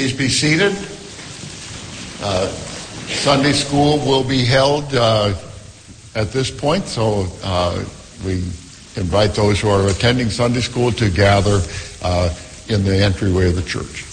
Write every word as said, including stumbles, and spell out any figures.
Please be seated. Uh, Sunday school will be held uh, at this point, so uh, we invite those who are attending Sunday school to gather uh, in the entryway of the church.